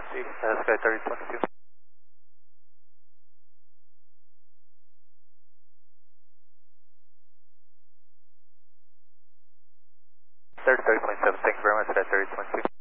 frequency, Sky 3022. 3027, thank you very much, Sky 3022.